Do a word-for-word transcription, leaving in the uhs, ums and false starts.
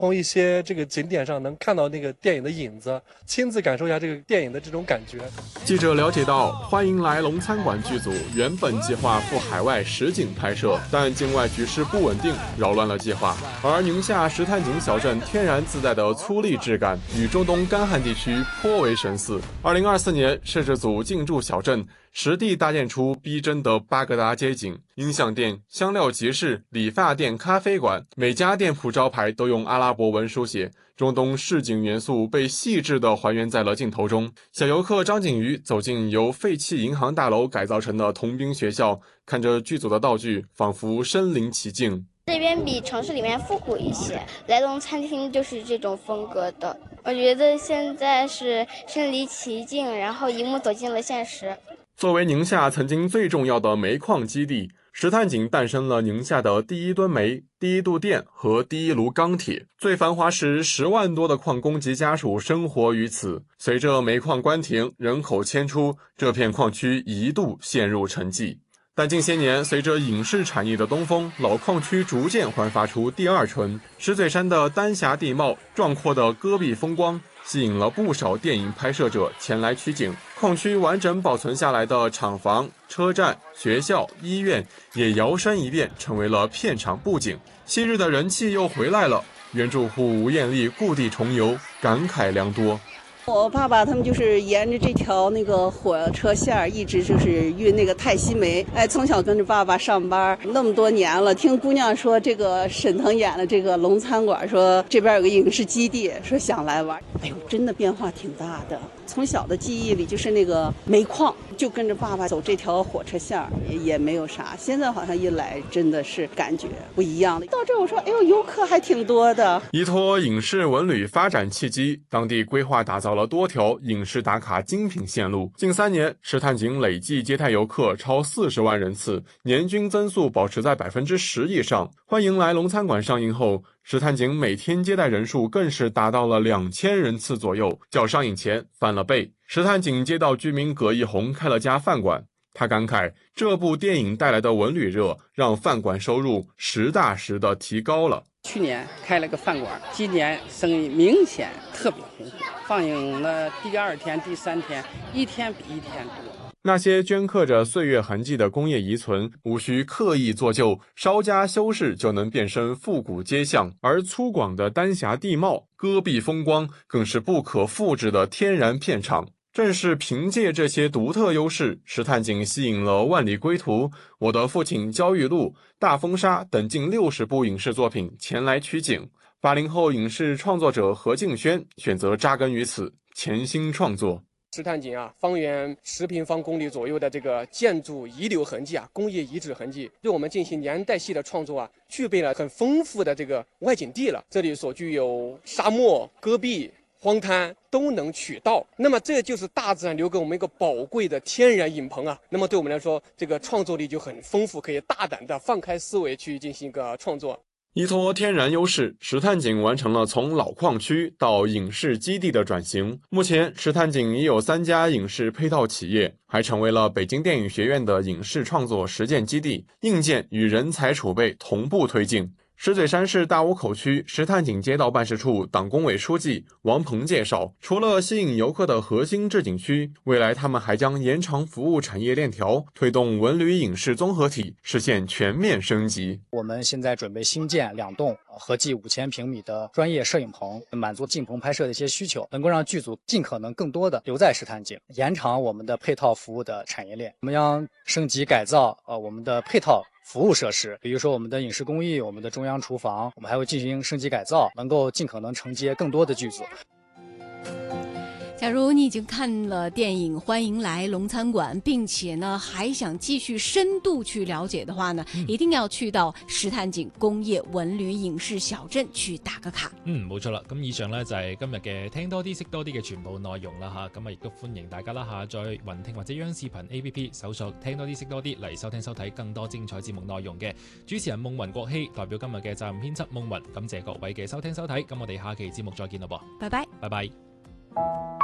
从一些这个景点上能看到那个电影的影子，亲自感受一下这个电影的这种感觉。 记者了解到，欢迎来龙餐馆剧组原本计划赴海外实景拍摄，但境外局势不稳定，扰乱了计划。而宁夏石滩井小镇天然自带的粗砺质感，与中东干旱地区颇为神似。二零二四年，摄制组进驻小镇，实地搭建出逼真的巴格达街景，音像店、香料集市、理发店、咖啡馆，每家店铺招牌都用阿拉伯文书写，中东市井元素被细致地还原在了镜头中。小游客张景瑜走进由废弃银行大楼改造成的童兵学校，看着剧组的道具，仿佛身临其境。 这边比城市里面复古一些，来龙餐厅就是这种风格的。我觉得现在是身临其境，然后一幕走进了现实。 作为宁夏曾经最重要的煤矿基地，石滩井诞生了宁夏的第一吨煤、第一度电和第一炉钢铁。最繁华时，十万多的矿工及家属生活于此。随着煤矿关停，人口迁出，这片矿区一度陷入沉寂。但近些年，随着影视产业的东风，老矿区逐渐焕发出第二春。石嘴山的丹霞地貌、壮阔的戈壁风光，吸引了不少电影拍摄者前来取景。矿区完整保存下来的厂房、车站、学校、医院也摇身一变成为了片场布景。昔日的人气又回来了，原住户吴艳丽故地重游，感慨良多。 我爸爸他们就是沿着这条那个火车线一直就是运那个泰西煤，哎，从小跟着爸爸上班那么多年了，听姑娘说这个沈腾演的这个龙餐馆，说这边有个影视基地，说想来玩，哎呦，真的变化挺大的。从小的记忆里就是那个煤矿，就跟着爸爸走这条火车线也也没有啥，现在好像一来真的是感觉不一样了。到这我说，哎呦，游客还挺多的。 依托影视文旅发展契机，当地规划打造了多条影视打卡精品线路。近三年，石滩井累计接待游客超四十万人次，年均增速保持在百分之十以上。欢迎来龙餐馆上映后，石滩井每天接待人数更是达到了两千人次左右，较上映前翻了倍。石滩井街道居民葛一红开了家饭馆，他感慨这部电影带来的文旅热，让饭馆收入实打实的提高了。 去年开了个饭馆，今年生意明显特别红火。放映了第二天、第三天，一天比一天多。 那些镌刻着岁月痕迹的工业遗存，无需刻意做旧，稍加修饰就能变身复古街巷。而粗犷的丹霞地貌、戈壁风光，更是不可复制的天然片场。正是凭借这些独特优势，石滩井吸引了《万里归途》、《我的父亲焦裕禄》、《大风沙》等近六十部影视作品前来取景。八零后影视创作者何敬轩选择扎根于此，潜心创作。 石滩井啊，方圆十平方公里左右的这个建筑遗留痕迹啊，工业遗址痕迹，对我们进行年代系的创作啊，具备了很丰富的这个外景地了。这里所具有沙漠、戈壁、荒滩都能取到，那么这就是大自然留给我们一个宝贵的天然影棚啊。那么对我们来说，这个创作力就很丰富，可以大胆的放开思维去进行一个创作。 依托天然优势，石滩井完成了从老矿区到影视基地的转型。目前，石滩井已有三家影视配套企业，还成为了北京电影学院的影视创作实践基地，硬件与人才储备同步推进。石嘴山市大坞口区石滩井街道办事处党工委书记王鹏介绍，除了吸引游客的核心置景区，未来他们还将延长服务产业链条，推动文旅影视综合体实现全面升级。 我们现在准备新建两栋合计五千平米的专业摄影棚，满足镜棚拍摄的一些需求，能够让剧组尽可能更多的留在石滩井，延长我们的配套服务的产业链。我们将升级改造呃我们的配套服务设施，比如说我们的影视工艺、我们的中央厨房，我们还会进行升级改造，能够尽可能承接更多的剧组。 假如你已经看了电影《欢迎来龙餐馆》，并且呢还想繼續深度去了解的話呢，嗯、一定要去到石灘井工業文旅影視小鎮去打個卡。 嗯，冇錯啦。咁以上呢就係今日嘅聽多啲識多啲嘅全部內容啦嚇。咁啊亦都歡迎大家啦下載雲聽或者央視頻 A P P 搜索聽多啲識多啲嚟收聽收睇更多精彩節目內容嘅。主持人夢雲國希代表今日嘅責任編輯夢雲，感謝各位嘅收聽收睇。咁我哋下期節目再見啦噃， 拜拜， 拜拜。